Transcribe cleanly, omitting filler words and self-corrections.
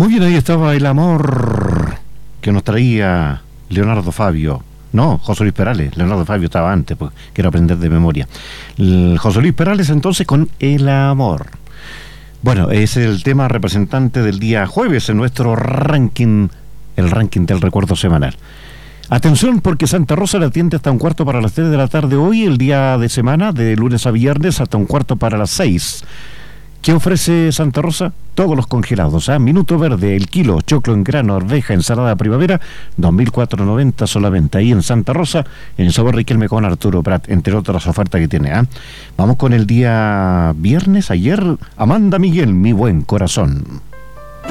Muy bien, ahí estaba el amor que nos traía Leonardo Fabio. No, José Luis Perales. Leonardo Fabio estaba antes, pues quiero aprender de memoria. José Luis Perales entonces con El amor. Bueno, es el tema representante del día jueves en nuestro ranking, el ranking del recuerdo semanal. Atención, porque Santa Rosa le atiende hasta 3:15 de la tarde hoy, el día de semana, de lunes a viernes, hasta 5:15. ¿Qué ofrece Santa Rosa? Todos los congelados, Minuto verde, el kilo, choclo en grano, arveja, ensalada primavera, 2.490 solamente, ahí en Santa Rosa, en el Sabor Riquelme con Arturo Prat, entre otras ofertas que tiene, Vamos con el día viernes, ayer, Amanda Miguel, mi buen corazón.